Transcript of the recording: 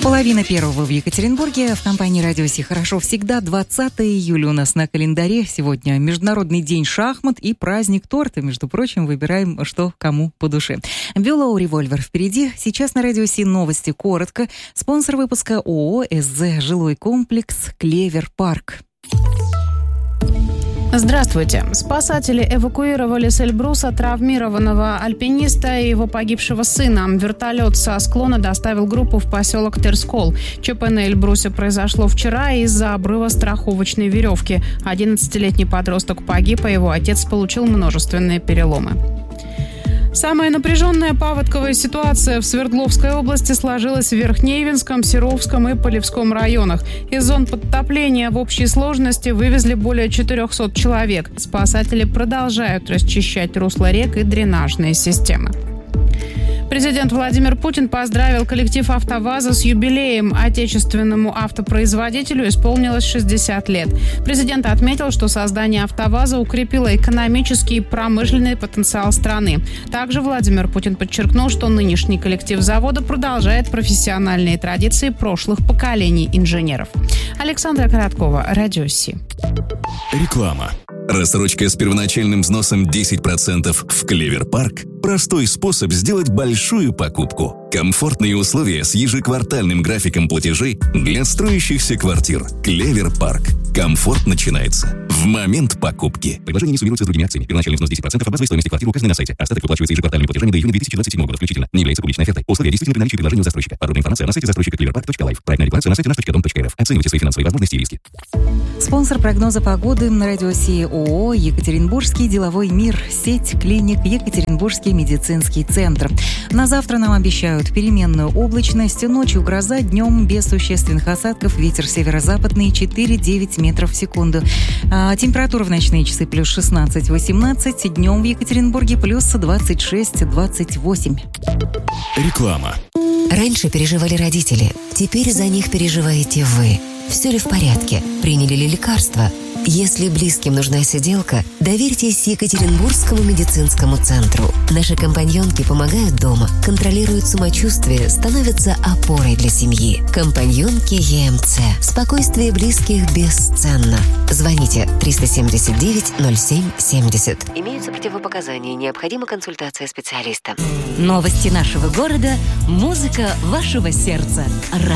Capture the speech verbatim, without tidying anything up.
Половина первого в Екатеринбурге. В компании «Радио Си хорошо всегда». двадцатое июля у нас на календаре. Сегодня Международный день шахмат и праздник торта. Между прочим, выбираем, что кому по душе. Below Revolver впереди. Сейчас на «Радио Си» новости коротко. Спонсор выпуска ООО «СЗ Жилой комплекс Клевер Парк». Здравствуйте. Спасатели эвакуировали с Эльбруса травмированного альпиниста и его погибшего сына. Вертолет со склона доставил группу в поселок Терскол. ЧП на Эльбрусе произошло вчера из-за обрыва страховочной веревки. одиннадцатилетний подросток погиб, а его отец получил множественные переломы. Самая напряженная паводковая ситуация в Свердловской области сложилась в Верхнеивенском, Серовском и Полевском районах. Из зон подтопления в общей сложности вывезли более четырехсот человек. Спасатели продолжают расчищать русла рек и дренажные системы. Президент Владимир Путин поздравил коллектив «АвтоВАЗа» с юбилеем. Отечественному автопроизводителю исполнилось шестьдесят лет. Президент отметил, что создание «АвтоВАЗа» укрепило экономический и промышленный потенциал страны. Также Владимир Путин подчеркнул, что нынешний коллектив завода продолжает профессиональные традиции прошлых поколений инженеров. Александра Короткова, «Радио Си». Реклама. Рассрочка с первоначальным взносом десять процентов в Клевер Парк – простой способ сделать большую покупку. Комфортные условия с ежеквартальным графиком платежей для строящихся квартир. Клевер Парк. Комфорт начинается в момент покупки. Предложение не суммируется с другими акциями. Первоначальный взнос десять процентов от базовой стоимости квартиры указаны на сайте. Остаток выплачивается ежеквартальными платежами до июня две тысячи двадцать седьмого года включительно. Не является публичной офертой. Условия действительны при наличии предложения у застройщика. Подробная информация на сайте застройщика клеверпарк точка лайф. Проектная декларация на сайте наш точка дом точка эр эф. Оценивайте свои финансовые возможности и риски. Спонсор прогноза погоды на «Радио Си» ООО «Екатеринбургский деловой мир», сеть клиник «Екатеринбургский медицинский центр». На завтра нам обещают переменную облачность, ночью гроза, днем без существенных осадков, ветер северо-западный четыре-девять метров в секунду. А температура в ночные часы плюс шестнадцать-восемнадцать, днем в Екатеринбурге плюс двадцать шесть-двадцать восемь. Реклама. Раньше переживали родители, теперь за них переживаете вы. Все ли в порядке? Приняли ли лекарства? Если близким нужна сиделка, доверьтесь Екатеринбургскому медицинскому центру. Наши компаньонки помогают дома, контролируют самочувствие, становятся опорой для семьи. Компаньонки ЕМЦ. Спокойствие близких бесценно. Звоните триста семьдесят девять ноль семь семьдесят. Имеются противопоказания, необходима консультация специалиста. Новости нашего города, музыка вашего сердца.